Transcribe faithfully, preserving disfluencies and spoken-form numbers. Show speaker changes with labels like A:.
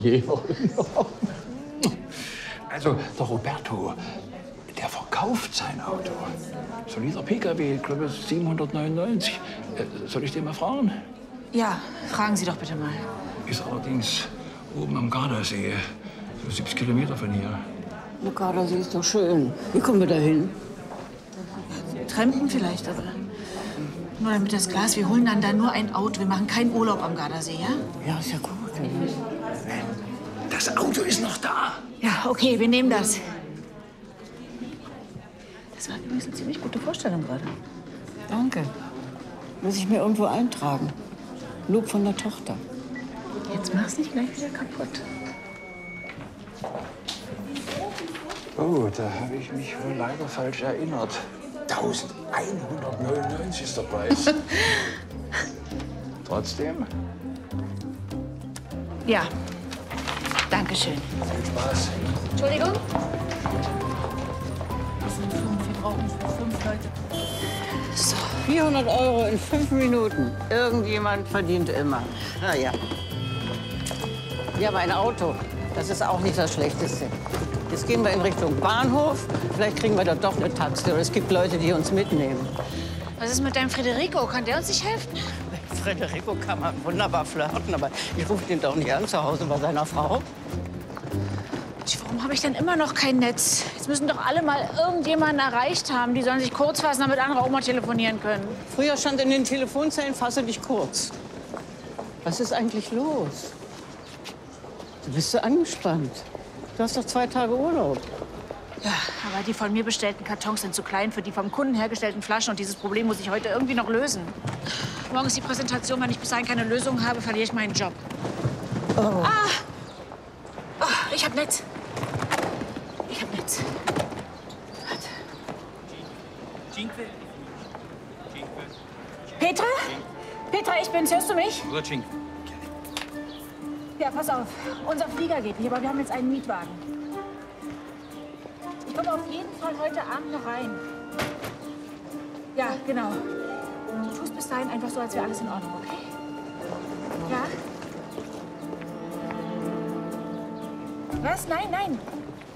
A: Also, der Roberto, der verkauft sein Auto. So ein dieser P K W, ich glaube siebenhundertneunundneunzig. Äh, soll ich den mal fragen?
B: Ja, fragen Sie doch bitte mal.
A: Ist allerdings oben am Gardasee, so siebzig Kilometer von hier.
C: Der Gardasee ist doch schön. Wie kommen wir da hin?
B: Trampen vielleicht, aber nur damit das Glas. Wir holen dann da nur ein Auto. Wir machen keinen Urlaub am Gardasee, ja?
C: Ja, ist ja gut.
A: Das Auto ist noch da.
B: Ja, okay, wir nehmen das. Das war übrigens eine ziemlich gute Vorstellung gerade.
C: Danke. Muss ich mir irgendwo eintragen. Lob von der Tochter.
B: Jetzt mach's nicht gleich wieder kaputt.
A: Oh, da habe ich mich wohl leider falsch erinnert. eintausendeinhundertneunundneunzig ist der Preis. Trotzdem?
B: Ja, danke schön.
A: Viel Spaß.
B: Entschuldigung?
C: Das sind fünf. Wir brauchen für fünf Leute.
B: So.
C: vierhundert Euro in fünf Minuten. Irgendjemand verdient immer. Na ja. Wir haben ein Auto. Das ist auch nicht das Schlechteste. Jetzt gehen wir in Richtung Bahnhof. Vielleicht kriegen wir da doch eine Taxi. Oder es gibt Leute, die uns mitnehmen.
B: Was ist mit deinem Federico? Kann der uns nicht helfen?
C: Mit Federico kann man wunderbar flirten, aber ich rufe den doch nicht an zu Hause bei seiner Frau.
B: Mensch, warum habe ich denn immer noch kein Netz? Jetzt müssen doch alle mal irgendjemanden erreicht haben. Die sollen sich kurz fassen, damit andere auch mal telefonieren können.
C: Früher stand in den Telefonzellen, fasse dich kurz. Was ist eigentlich los? Du bist so angespannt. Du hast doch zwei Tage Urlaub.
B: Ja, aber die von mir bestellten Kartons sind zu klein für die vom Kunden hergestellten Flaschen. Und dieses Problem muss ich heute irgendwie noch lösen. Morgen ist die Präsentation. Wenn ich bis dahin keine Lösung habe, verliere ich meinen Job.
C: Oh.
B: Ah! Oh, ich hab Netz. Ich hab Netz. Warte. Petra? Petra, ich bin's. Hörst du mich? Ja, pass auf. Unser Flieger geht nicht, aber wir haben jetzt einen Mietwagen. Ich komme auf jeden Fall heute Abend noch rein. Ja, genau. Du tust bis dahin einfach so, als wäre alles in Ordnung, okay? Ja? Was? Nein, nein.